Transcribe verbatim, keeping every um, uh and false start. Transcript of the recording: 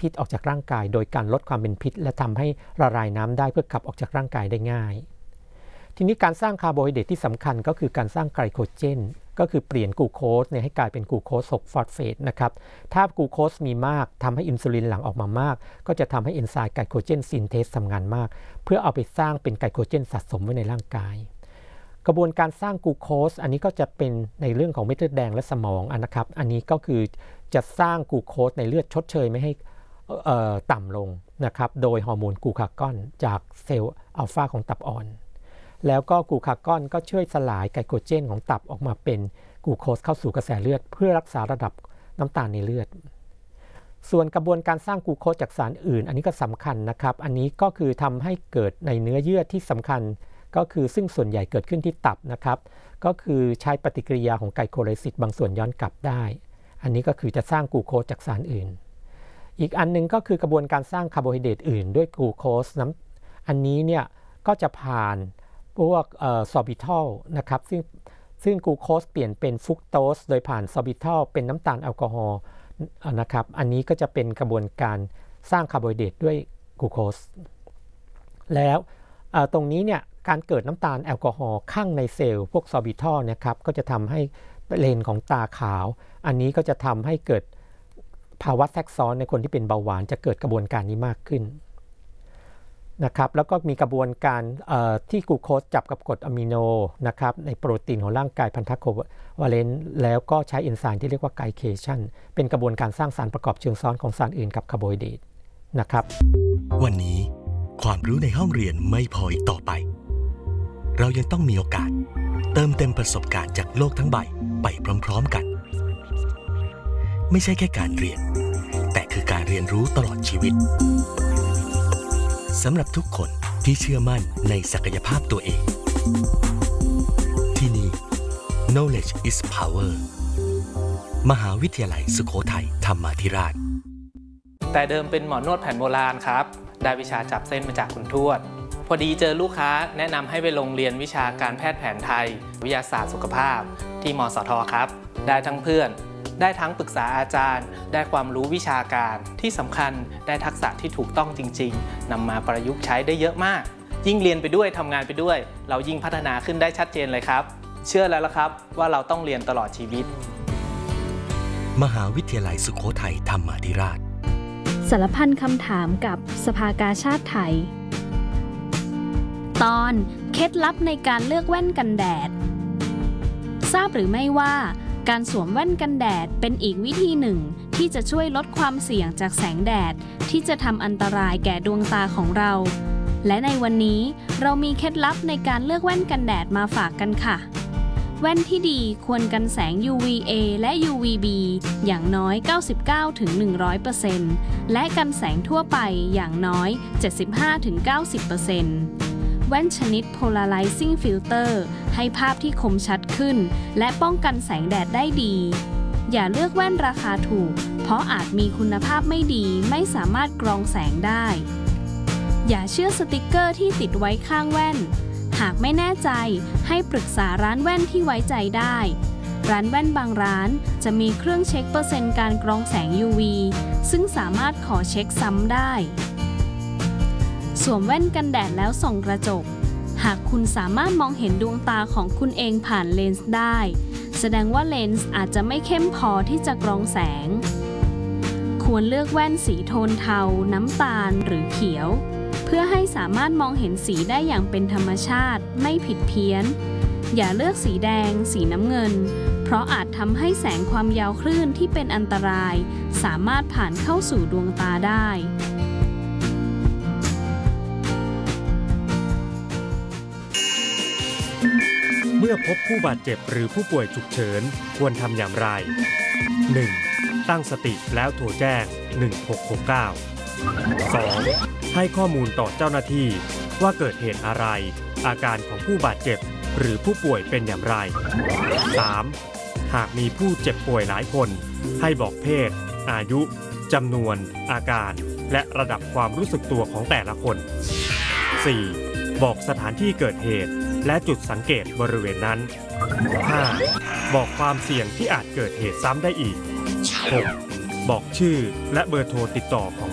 พิษออกจากร่างกายโดยการลดความเป็นพิษและทำให้ละลายน้ำได้เพื่อขับออกจากร่างกายได้ง่ายทีนี้การสร้างคาร์โบไฮเดรตที่สำคัญก็คือการสร้างไกลโคเจนก็คือเปลี่ยนกลูโคสเนี่ยให้กลายเป็นกลูโคสหกฟอสเฟตนะครับถ้ากลูโคสมีมากทำให้อินซูลินหลั่งออกมามากก็จะทำให้เอนไซม์ไกลโคเจนซินเทสทำงานมากเพื่อเอาไปสร้างเป็นไกลโคเจนสะสมไว้ในร่างกายกระบวนการสร้างกลูโคสอันนี้ก็จะเป็นในเรื่องของเม็ดเลือดแดงและสมองอันนะครับอันนี้ก็คือจะสร้างกลูโคสในเลือดชดเชยไม่ให้ต่ำลงนะครับโดยฮอร์โมนกลูคากอนจากเซลล์อัลฟาของตับอ่อนแล้วก็กลูคากอนก็ช่วยสลายไกลโคเจนของตับออกมาเป็นกลูโคสเข้าสู่กระแสเลือดเพื่อรักษาระดับน้ำตาลในเลือดส่วนกระบวนการสร้างกลูโคสจากสารอื่นอันนี้ก็สำคัญนะครับอันนี้ก็คือทำให้เกิดในเนื้อเยื่อที่สำคัญก็คือซึ่งส่วนใหญ่เกิดขึ้นที่ตับนะครับก็คือใช้ปฏิกิริยาของไกลโคไลซิสบางส่วนย้อนกลับได้อันนี้ก็คือจะสร้างกลูโคสจากสารอื่นอีกอันนึงก็คือกระบวนการสร้างคาร์โบไฮเดรตอื่นด้วยกลูโคสน้ำอันนี้เนี่ยก็จะผ่านพวกซอร์บิทอลนะครับซึ่งซึ่งกลูโคสเปลี่ยนเป็นฟรุกโตสโดยผ่านซอร์บิทอลเป็นน้ำตาลแอลกอฮอล์นะครับอันนี้ก็จะเป็นกระบวนการสร้างคาร์โบไฮเดรตด้วยกลูโคสแล้วตรงนี้เนี่ยการเกิดน้ำตาลแอลกอฮอล์ข้างในเซลล์พวกซอร์บิทอลนะครับก็จะทำให้เลนของตาขาวอันนี้ก็จะทำให้เกิดภาวะแทรกซ้อนในคนที่เป็นเบาหวานจะเกิดกระบวนการนี้มากขึ้นนะครับแล้วก็มีกระบวนการที่กลูโคสจับกับกรดอะมิโนนะครับในโปรตีนของร่างกายพันธะโควาเลนต์แล้วก็ใช้เอนไซม์ที่เรียกว่าไกลเคชันเป็นกระบวนการสร้างสารประกอบเชิงซ้อนของสารอื่นกับคาร์โบไฮเดรตนะครับวันนี้ความรู้ในห้องเรียนไม่พออีกต่อไปเรายังต้องมีโอกาสเติมเต็มประสบการณ์จากโลกทั้งใบไปพร้อมๆกันไม่ใช่แค่การเรียนแต่คือการเรียนรู้ตลอดชีวิตสำหรับทุกคนที่เชื่อมั่นในศักยภาพตัวเองที่นี่ Knowledge is Power มหาวิทยาลัยสุโขทัยธรรมาธิราชแต่เดิมเป็นหมอนวดแผนโบราณครับได้วิชาจับเส้นมาจากคุณทวดพอดีเจอลูกค้าแนะนำให้ไปลงเรียนวิชาการแพทย์แผนไทยวิทยาศาสตร์สุขภาพที่มสท.ครับได้ทั้งเพื่อนได้ทั้งปรึกษาอาจารย์ได้ความรู้วิชาการที่สำคัญได้ทักษะที่ถูกต้องจริงๆนำมาประยุกต์ใช้ได้เยอะมากยิ่งเรียนไปด้วยทำงานไปด้วยเรายิ่งพัฒนาขึ้นได้ชัดเจนเลยครับเชื่อแล้วละครับว่าเราต้องเรียนตลอดชีวิตมหาวิทยาลัยสุโขทัยธรรมาธิราชสารพันคำถามกับสภากาชาดไทยตอนเคล็ดลับในการเลือกแว่นกันแดดทราบหรือไม่ว่าการสวมแว่นกันแดดเป็นอีกวิธีหนึ่งที่จะช่วยลดความเสี่ยงจากแสงแดดที่จะทำอันตรายแก่ดวงตาของเราและในวันนี้เรามีเคล็ดลับในการเลือกแว่นกันแดดมาฝากกันค่ะแว่นที่ดีควรกันแสง ยู วี เอ และ ยู วี บี อย่างน้อย เก้าสิบเก้าถึงหนึ่งร้อยเปอร์เซ็นต์ และกันแสงทั่วไปอย่างน้อย เจ็ดสิบห้าถึงเก้าสิบเปอร์เซ็นต์แว่นชนิด Polarizing Filter ให้ภาพที่คมชัดขึ้นและป้องกันแสงแดดได้ดีอย่าเลือกแว่นราคาถูกเพราะอาจมีคุณภาพไม่ดีไม่สามารถกรองแสงได้อย่าเชื่อสติกเกอร์ที่ติดไว้ข้างแว่นหากไม่แน่ใจให้ปรึกษาร้านแว่นที่ไว้ใจได้ร้านแว่นบางร้านจะมีเครื่องเช็คเปอร์เซ็นต์การกรองแสง ยู วี ซึ่งสามารถขอเช็คซ้ำได้สวมแว่นกันแดดแล้วส่องกระจกหากคุณสามารถมองเห็นดวงตาของคุณเองผ่านเลนส์ได้แสดงว่าเลนส์อาจจะไม่เข้มพอที่จะกรองแสงควรเลือกแว่นสีโทนเทาน้ำตาลหรือเขียวเพื่อให้สามารถมองเห็นสีได้อย่างเป็นธรรมชาติไม่ผิดเพี้ยนอย่าเลือกสีแดงสีน้ำเงินเพราะอาจทำให้แสงความยาวคลื่นที่เป็นอันตรายสามารถผ่านเข้าสู่ดวงตาได้เมื่อพบผู้บาดเจ็บหรือผู้ป่วยฉุกเฉินควรทำอย่างไร หนึ่ง. ตั้งสติแล้วโทรแจ้งหนึ่งหกหกเก้า สอง. ให้ข้อมูลต่อเจ้าหน้าที่ว่าเกิดเหตุอะไรอาการของผู้บาดเจ็บหรือผู้ป่วยเป็นอย่างไร สาม. หากมีผู้เจ็บป่วยหลายคนให้บอกเพศอายุจำนวนอาการและระดับความรู้สึกตัวของแต่ละคน สี่. บอกสถานที่เกิดเหตุและจุดสังเกตบริเวณนั้น ห้า. บอกความเสี่ยงที่อาจเกิดเหตุซ้ำได้อีก หก. บอกชื่อและเบอร์โทรติดต่อของ